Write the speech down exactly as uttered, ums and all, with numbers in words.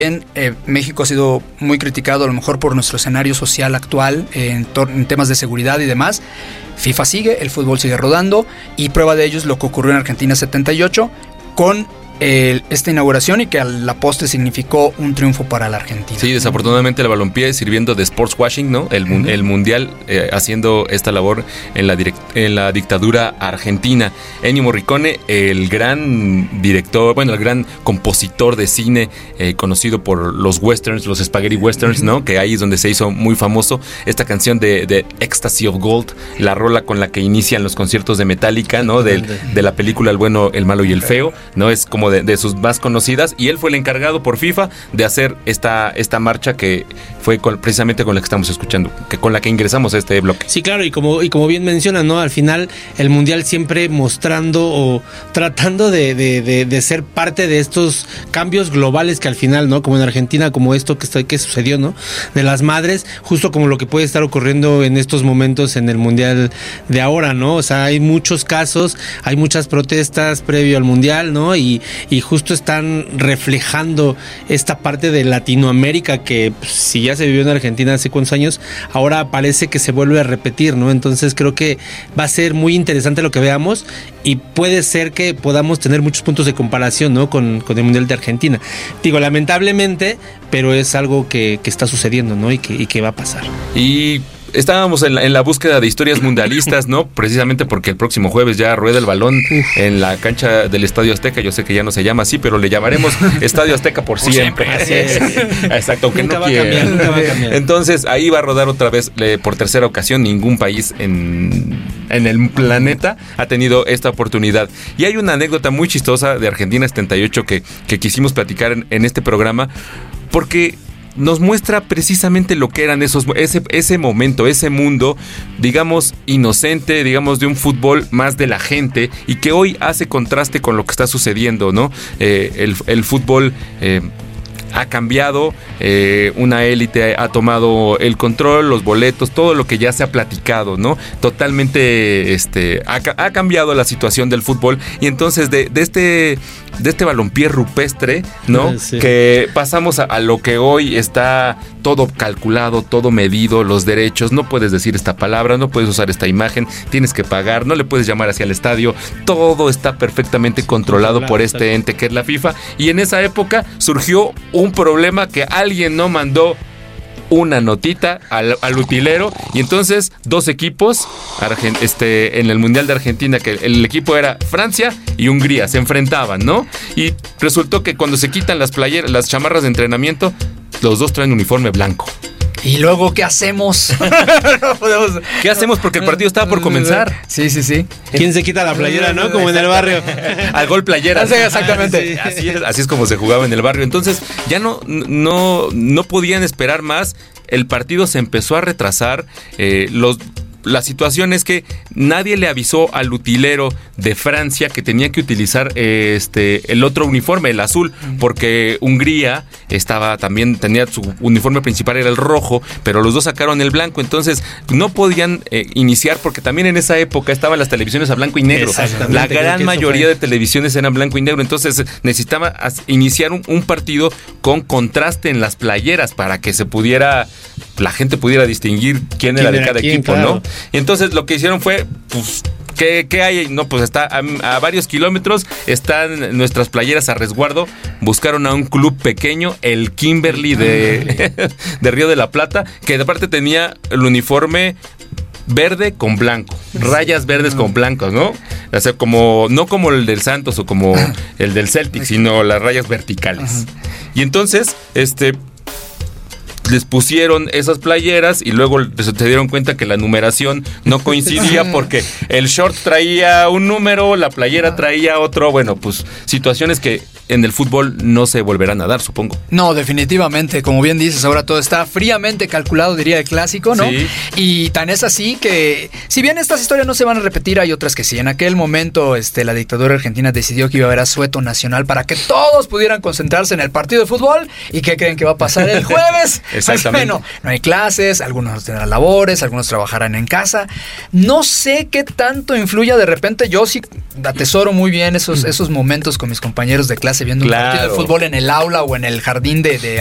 Eh, México ha sido muy criticado a lo mejor por nuestro escenario social actual eh, en, tor- en temas de seguridad y demás. FIFA sigue, el fútbol sigue rodando y prueba de ello es lo que ocurrió en Argentina setenta y ocho con eh, esta inauguración y que a la postre significó un triunfo para la Argentina. Sí, desafortunadamente el balompié sirviendo de sports washing, ¿no? El, uh-huh. el mundial eh, haciendo esta labor en la, direct- en la dictadura argentina. Ennio Morricone, el gran director, bueno, el gran compositor de cine eh, conocido por los westerns, los spaghetti westerns, uh-huh. ¿no? Que ahí es donde se hizo muy famoso esta canción de, de Ecstasy of Gold, la rola con la que inician los conciertos de Metallica, ¿no? De, de la película El bueno, el malo y el feo, ¿no? Es como De, de sus más conocidas, y él fue el encargado por FIFA de hacer esta, esta marcha que fue con, precisamente con la que estamos escuchando, que con la que ingresamos a este bloque. Sí, claro, y como, y como bien mencionan, ¿no? Al final el Mundial siempre mostrando o tratando de, de, de, de ser parte de estos cambios globales que al final, ¿no? Como en Argentina, como esto que, está, que sucedió, ¿no? De las madres, justo como lo que puede estar ocurriendo en estos momentos en el Mundial de ahora, ¿no? O sea, hay muchos casos, hay muchas protestas previo al Mundial, ¿no? Y y justo están reflejando esta parte de Latinoamérica que pues, si ya se vivió en Argentina hace cuántos años, ahora parece que se vuelve a repetir, ¿no? Entonces creo que va a ser muy interesante lo que veamos y puede ser que podamos tener muchos puntos de comparación, ¿no? Con, con el Mundial de Argentina. Digo, lamentablemente, pero es algo que, que está sucediendo, ¿no? Y que, y que va a pasar. Y estábamos en la, en la búsqueda de historias mundialistas, ¿no? Precisamente porque el próximo jueves ya rueda el balón en la cancha del Estadio Azteca. Yo sé que ya no se llama así, pero le llamaremos Estadio Azteca por siempre. Por siempre, así es. Exacto, aunque nunca no va quiera. A cambiar, nunca va a cambiar. Entonces, ahí va a rodar otra vez eh, por tercera ocasión. Ningún país en, en el planeta ha tenido esta oportunidad. Y hay una anécdota muy chistosa de Argentina setenta y ocho que, que quisimos platicar en, en este programa, porque nos muestra precisamente lo que eran esos ese, ese momento, ese mundo, digamos, inocente, digamos, de un fútbol más de la gente, y que hoy hace contraste con lo que está sucediendo, ¿no? Eh, el, el fútbol eh, ha cambiado, eh, una élite ha tomado el control, los boletos, todo lo que ya se ha platicado, ¿no? Totalmente este, ha, ha cambiado la situación del fútbol, y entonces de, de este de este balompié rupestre, ¿no? Sí. Que pasamos a, a lo que hoy está todo calculado, todo medido, los derechos, no puedes decir esta palabra, no puedes usar esta imagen, tienes que pagar, no le puedes llamar hacia el estadio, todo está perfectamente controlado claro, por este ente que es la FIFA, y en esa época surgió un problema que alguien no mandó una notita al, al utilero, y entonces dos equipos argent, este, en el Mundial de Argentina, que el equipo era Francia y Hungría, se enfrentaban, ¿no? Y resultó que cuando se quitan las playeras, las chamarras de entrenamiento, los dos traen uniforme blanco. ¿Y luego qué hacemos? No podemos... ¿Qué hacemos? Porque el partido estaba por comenzar. Sí, sí, sí. ¿Quién se quita la playera, no? Como en el barrio. Al gol playera. Sí, exactamente. Sí, así es, así es como se jugaba en el barrio. Entonces, ya no, no, no podían esperar más. El partido se empezó a retrasar. Eh, los... La situación es que nadie le avisó al utilero de Francia que tenía que utilizar este el otro uniforme, el azul, porque Hungría estaba también, tenía su uniforme principal era el rojo, pero los dos sacaron el blanco, entonces no podían eh, iniciar, porque también en esa época estaban las televisiones a blanco y negro. La gran mayoría de televisiones eran blanco y negro, entonces necesitaba iniciar un, un partido con contraste en las playeras para que se pudiera, la gente pudiera distinguir quién, quién era de cada quién, equipo, claro. ¿No? Y entonces lo que hicieron fue, pues, ¿qué, qué hay? No, pues está a, a varios kilómetros, están nuestras playeras a resguardo. Buscaron a un club pequeño, el Kimberly de, de Río de la Plata, que de parte tenía el uniforme verde con blanco, rayas verdes con blancos, ¿no? O sea, como, no como el del Santos o como el del Celtic, sino las rayas verticales. Y entonces, este... les pusieron esas playeras y luego se dieron cuenta que la numeración no coincidía porque el short traía un número, la playera traía otro. Bueno, pues situaciones que en el fútbol no se volverán a dar, supongo. No, definitivamente, como bien dices, ahora todo está fríamente calculado, diría el clásico, ¿no? Sí. Y tan es así que, si bien estas historias no se van a repetir, hay otras que sí. En aquel momento, este, la dictadura argentina decidió que iba a haber asueto nacional para que todos pudieran concentrarse en el partido de fútbol. ¿Y qué creen que va a pasar el jueves? Exactamente. Bueno, no hay clases, algunos tendrán labores, algunos trabajarán en casa. No sé qué tanto influya de repente. Yo sí atesoro muy bien esos, esos momentos con mis compañeros de clase viendo claro. un partido de fútbol en el aula o en el jardín de, de